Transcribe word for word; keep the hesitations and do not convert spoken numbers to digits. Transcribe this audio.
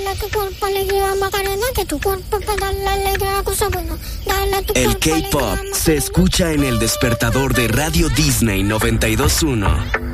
Dale a tu cuerpo alegría Macarena, que tu cuerpo para darle alegría cosa buena. Dale a tu El cuerpo K-pop alegría, se escucha en el despertador de Radio Disney noventa y dos punto uno.